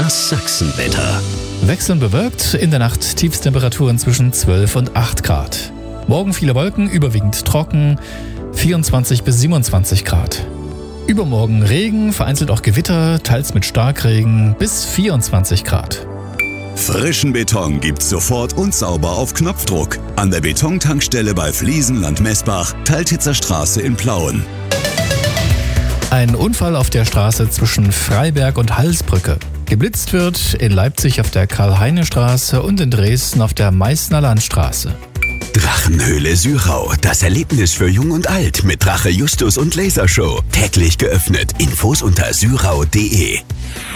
Das Sachsenwetter. Wechselnd bewölkt, in der Nacht Tiefstemperaturen zwischen 12 und 8 Grad. Morgen viele Wolken, überwiegend trocken, 24 bis 27 Grad. Übermorgen Regen, vereinzelt auch Gewitter, teils mit Starkregen, bis 24 Grad. Frischen Beton gibt's sofort und sauber auf Knopfdruck. An der Betontankstelle bei Fliesenland Messbach, Teiltitzer Straße in Plauen. Ein Unfall auf der Straße zwischen Freiberg und Halsbrücke. Geblitzt wird in Leipzig auf der Karl-Heine-Straße und in Dresden auf der Meißner Landstraße. Drachenhöhle Syrau, das Erlebnis für Jung und Alt mit Drache Justus und Lasershow. Täglich geöffnet. Infos unter syrau.de.